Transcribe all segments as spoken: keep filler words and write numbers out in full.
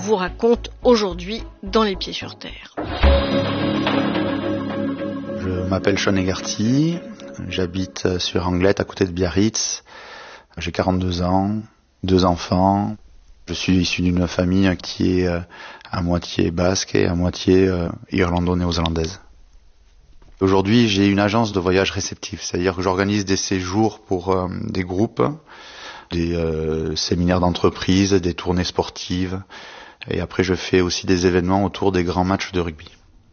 vous raconte aujourd'hui dans Les Pieds sur Terre. Je m'appelle Sean Egarty, j'habite sur Anglette à côté de Biarritz. J'ai quarante-deux ans, deux enfants. Je suis issu d'une famille qui est à moitié basque et à moitié irlando-néo-zélandaise. Aujourd'hui, j'ai une agence de voyage réceptif, c'est-à-dire que j'organise des séjours pour euh, des groupes, des euh, séminaires d'entreprise, des tournées sportives, et après je fais aussi des événements autour des grands matchs de rugby.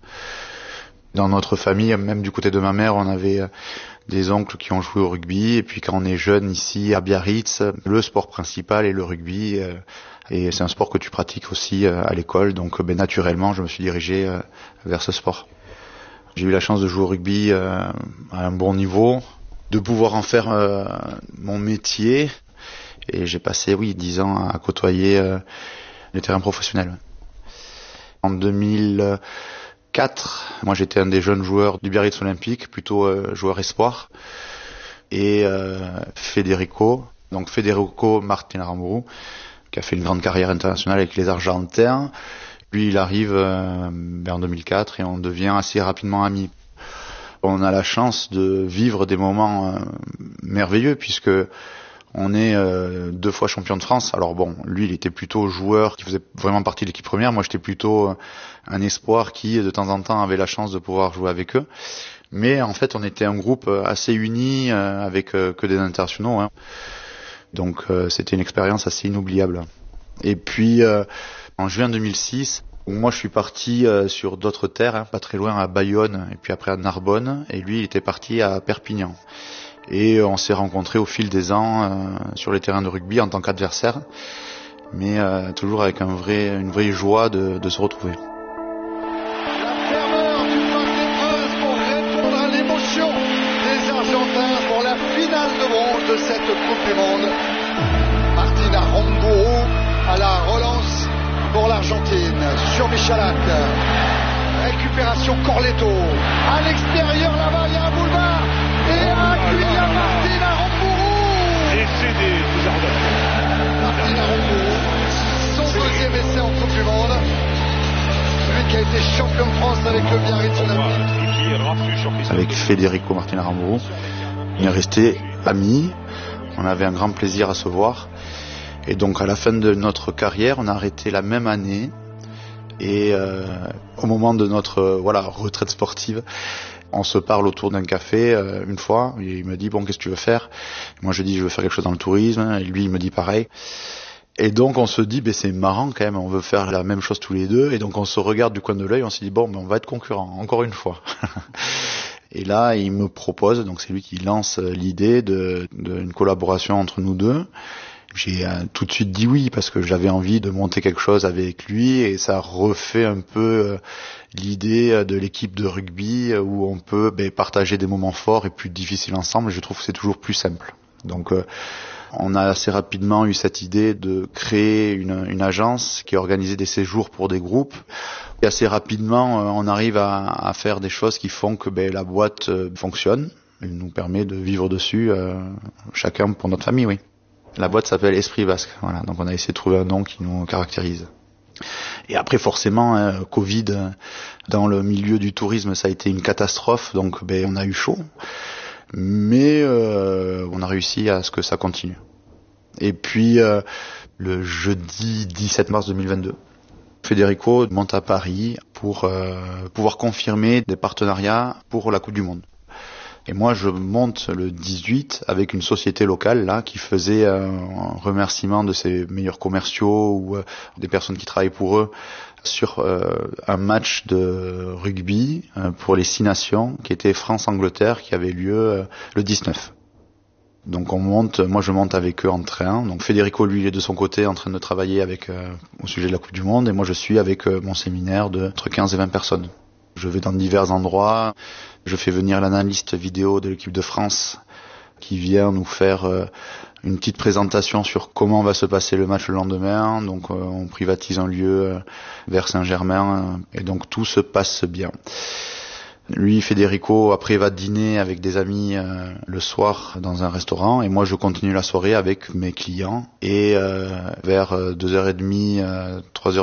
Dans notre famille, même du côté de ma mère, on avait des oncles qui ont joué au rugby, et puis quand on est jeune ici à Biarritz, le sport principal est le rugby, euh, et c'est un sport que tu pratiques aussi euh, à l'école, donc ben, naturellement je me suis dirigé euh, vers ce sport. J'ai eu la chance de jouer au rugby euh, à un bon niveau, de pouvoir en faire euh, mon métier. Et j'ai passé, oui, dix ans à côtoyer euh, les terrains professionnels. En deux mille quatre, moi j'étais un des jeunes joueurs du Biarritz Olympique, plutôt euh, joueur espoir. Et euh, Federico, donc Federico Martin Aramburu, qui a fait une grande carrière internationale avec les Argentins. Lui, il arrive euh, en deux mille quatre et on devient assez rapidement amis. On a la chance de vivre des moments euh, merveilleux puisque on est euh, deux fois champion de France. Alors bon, lui, il était plutôt joueur qui faisait vraiment partie de l'équipe première. Moi, j'étais plutôt euh, un espoir qui, de temps en temps, avait la chance de pouvoir jouer avec eux. Mais en fait, on était un groupe assez uni euh, avec euh, que des internationaux. Hein. Donc, euh, c'était une expérience assez inoubliable. Et puis... Euh, En juin deux mille six, où moi je suis parti euh, sur d'autres terres, hein, pas très loin à Bayonne et puis après à Narbonne, et lui il était parti à Perpignan. Et on s'est rencontrés au fil des ans euh, sur les terrains de rugby en tant qu'adversaires, mais euh, toujours avec un vrai, une vraie joie de, de se retrouver. La ferveur du Parc des Princes pour répondre à l'émotion des Argentins pour la finale de bronze de cette Coupe du Monde. Martin Aramburu à la relance pour l'Argentine, sur Michalak. Récupération Corletto. À l'extérieur, là-bas, il y a un boulevard. Et oh, un Kylian Martin Aramburu. Et c'est des, des Argentins. Martin Aramburu, son deuxième essai en Coupe du Monde. Celui qui a été champion de France avec le Biarritz Olympique. Avec Federico Martin Aramburu, on est resté amis. On avait un grand plaisir à se voir. Et donc à la fin de notre carrière, on a arrêté la même année. Et euh, au moment de notre euh, voilà retraite sportive, on se parle autour d'un café euh, une fois. Et il me dit bon, qu'est-ce que tu veux faire? Et moi je dis je veux faire quelque chose dans le tourisme. Et lui il me dit pareil. Et donc on se dit ben c'est marrant quand même, on veut faire la même chose tous les deux. Et donc on se regarde du coin de l'œil, on se dit bon ben on va être concurrents encore une fois. Et là il me propose, donc c'est lui qui lance l'idée de d'une collaboration entre nous deux. J'ai euh, tout de suite dit oui parce que j'avais envie de monter quelque chose avec lui et ça refait un peu euh, l'idée de l'équipe de rugby où on peut ben, partager des moments forts et plus difficiles ensemble. Je trouve que c'est toujours plus simple. Donc euh, on a assez rapidement eu cette idée de créer une, une agence qui organisait des séjours pour des groupes. Et assez rapidement, euh, on arrive à, à faire des choses qui font que ben, la boîte euh, fonctionne. Elle nous permet de vivre dessus, euh, chacun pour notre famille, oui. La boîte s'appelle Esprit Basque, voilà. Donc on a essayé de trouver un nom qui nous caractérise. Et après forcément, euh, Covid, euh, dans le milieu du tourisme, ça a été une catastrophe, donc ben on a eu chaud. Mais euh, on a réussi à ce que ça continue. Et puis euh, le jeudi dix-sept mars deux mille vingt-deux, Federico monte à Paris pour euh, pouvoir confirmer des partenariats pour la Coupe du Monde. Et moi, je monte le dix-huit avec une société locale là qui faisait un remerciement de ses meilleurs commerciaux ou euh, des personnes qui travaillent pour eux sur euh, un match de rugby euh, pour les Six Nations qui était France-Angleterre qui avait lieu euh, le dix-neuf. Donc on monte, moi je monte avec eux en train. Donc Federico lui il est de son côté en train de travailler avec euh, au sujet de la Coupe du Monde et moi je suis avec euh, mon séminaire de entre quinze et vingt personnes. Je vais dans divers endroits. Je fais venir l'analyste vidéo de l'équipe de France qui vient nous faire euh, une petite présentation sur comment va se passer le match le lendemain. Donc euh, on privatise un lieu euh, vers Saint-Germain euh, et donc tout se passe bien. Lui, Federico, après va dîner avec des amis euh, le soir dans un restaurant et moi je continue la soirée avec mes clients et euh, vers deux heures trente, euh, trois heures